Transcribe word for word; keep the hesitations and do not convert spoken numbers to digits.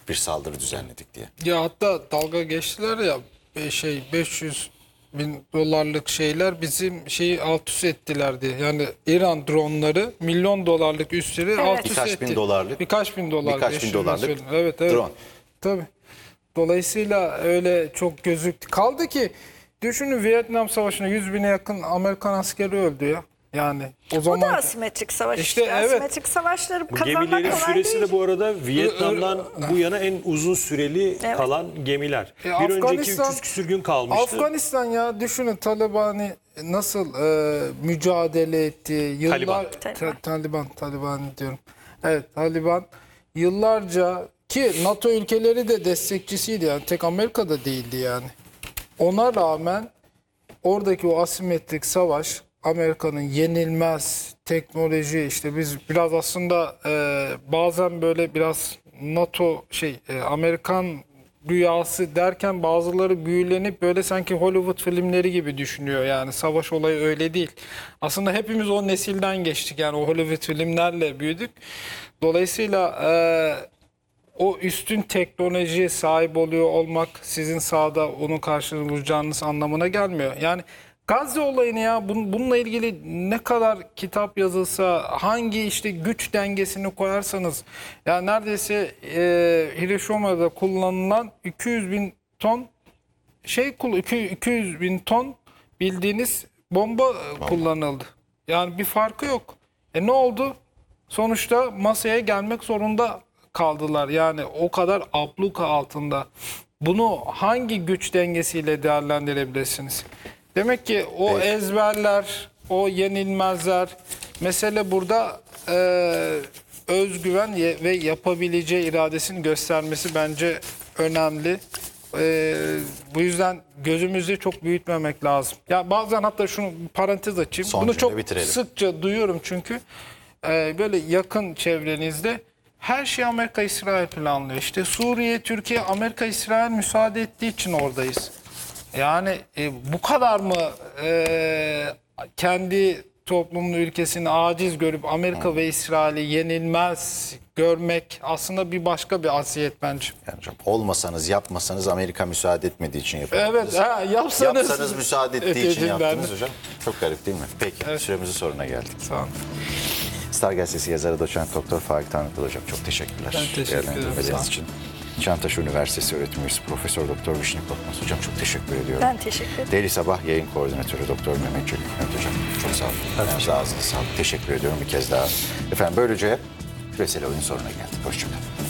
bir saldırı düzenledik diye. Ya hatta dalga geçtiler ya e, şey beş yüz bin dolarlık şeyler bizim şeyi alt üst ettiler diye. Yani İran dronları milyon dolarlık üsleri Evet. alt üst Birkaç etti. bin dolarlık. Birkaç bin dolar. Birkaç beş bin yüz bin dolarlık söyledim. Evet, evet. drone. Tabii. Dolayısıyla öyle çok gözüktü. Kaldı ki düşünün Vietnam Savaşı'nda yüz bine yakın Amerikan askeri öldü ya. Yani o O zaman da asimetrik savaş İşte işte. evet. Asimetrik savaşları Bu kazanmak gemilerin kolay süresi değil. de bu arada Vietnam'dan bu yana en uzun süreli Evet. kalan gemiler. E, bir önceki Afganistan- üç yüz küsür gün kalmıştı. Afganistan ya düşünün Taliban'ı nasıl e, mücadele etti. Yıllar, Taliban. Ta- Taliban. Taliban. Taliban diyorum. Evet Taliban yıllarca ki NATO ülkeleri de destekçisiydi yani tek Amerika'da değildi yani. Ona rağmen oradaki o asimetrik savaş Amerika'nın yenilmez teknoloji işte biz biraz aslında e, bazen böyle biraz NATO şey e, Amerikan rüyası derken bazıları büyülenip böyle sanki Hollywood filmleri gibi düşünüyor yani savaş olayı öyle değil. Aslında hepimiz o nesilden geçtik yani o Hollywood filmlerle büyüdük. Dolayısıyla e, o üstün teknolojiye sahip oluyor olmak sizin sahada onun karşılığını bulacağınız anlamına gelmiyor. Yani Gazze olayını ya bun- bununla ilgili ne kadar kitap yazılsa hangi işte güç dengesini koyarsanız ya neredeyse e, Hiroşima'da kullanılan iki yüz bin ton şey kul- iki- iki yüz bin ton bildiğiniz bomba e, kullanıldı. Yani bir farkı yok. E ne oldu? Sonuçta masaya gelmek zorunda kaldılar. Yani o kadar abluka altında. Bunu hangi güç dengesiyle değerlendirebilirsiniz? Demek ki o Evet. ezberler, o yenilmezler. Mesele burada e, özgüven ye- ve yapabileceği iradesini göstermesi bence önemli. E, bu yüzden gözümüzü çok büyütmemek lazım. Ya bazen hatta şunu parantez açayım. Son Bunu cümle çok bitirelim. sıkça duyuyorum çünkü e, böyle yakın çevrenizde her şey Amerika-İsrail planlıyor. İşte Suriye, Türkiye, Amerika-İsrail müsaade ettiği için oradayız. Yani e, bu kadar mı e, kendi toplumunu, ülkesini aciz görüp Amerika ve İsrail'i yenilmez görmek aslında bir başka bir asiyet bence. Yani hocam olmasanız yapmasanız Amerika müsaade etmediği için yapıyorsunuz. Evet, ha, yapsanız, Yapsanız müsaade ettiği için Efendim, yaptınız ben- hocam. Çok garip değil mi? Peki süremizin sonuna geldik. Sağ olun. Star Gazetesi yazarı doçent doktor Faik Tanrıkul hocam çok teşekkürler. Ben teşekkür ederim, Değerlendirmeleriniz sağ olun. için. Nişantaşı Üniversitesi öğretim üyesi Profesör Doktor Vişne Korkmaz hocam çok teşekkür ediyorum. Ben teşekkür ederim. Daily Sabah yayın koordinatörü Doktor Mehmet Çelik Mehmet hocam çok sağ olun. Ağzınıza sağlık. Teşekkür ediyorum bir kez daha. Efendim böylece küresel oyun sonuna geldik. Hoşçakalın.